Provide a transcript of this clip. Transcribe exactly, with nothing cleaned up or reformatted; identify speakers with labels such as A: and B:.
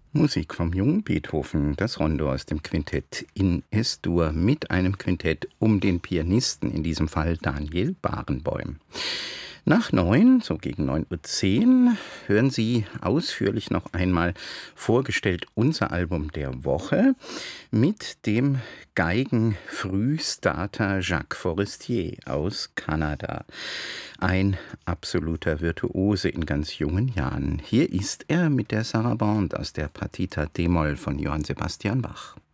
A: Musik vom jungen Beethoven, das Rondo aus dem Quintett in Es-Dur mit einem Quintett um den Pianisten, in diesem Fall Daniel Barenboim. Nach neun, so gegen neun Uhr zehn, hören Sie ausführlich noch einmal vorgestellt unser Album der Woche mit dem Geigen-Frühstarter Jacques Forestier aus Kanada. Ein absoluter Virtuose in ganz jungen Jahren. Hier ist er mit der Sarabande aus der Partita d-Moll von Johann Sebastian Bach.